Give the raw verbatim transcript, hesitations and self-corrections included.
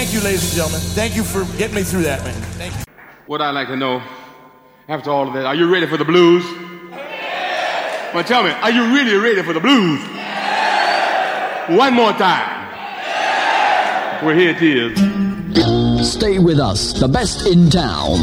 thank you, ladies and gentlemen. Thank you for getting me through that, man. Thank you. What I'd like to know, after all of that, are you ready for the blues? Well, tell me, are you really ready for the blues? One more time. Well, here it is. Stay with us, the best in town.